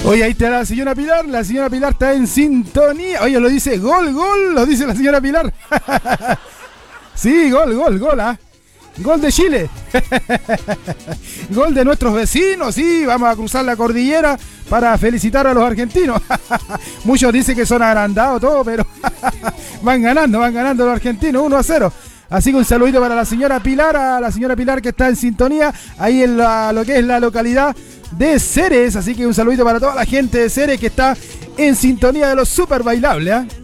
Oye, ahí está la señora Pilar está en sintonía. Oye, lo dice gol, lo dice la señora Pilar. Sí, gol, ¿ah? Gol de Chile. Gol de nuestros vecinos, sí, vamos a cruzar la cordillera para felicitar a los argentinos. Muchos dicen que son agrandados todo, pero van ganando los argentinos 1-0. Así que un saludito para la señora Pilar, a la señora Pilar que está en sintonía, ahí en lo que es la localidad de Ceres. Así que un saludito para toda la gente de Ceres que está en sintonía de los super bailables, ¿eh?